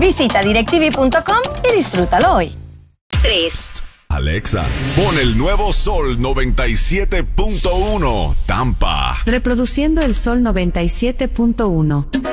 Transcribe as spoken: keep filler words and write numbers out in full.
Visita directv punto com y disfrútalo hoy. tres. Alexa, pon el nuevo Sol noventa y siete punto uno, Tampa. Reproduciendo el Sol noventa y siete punto uno.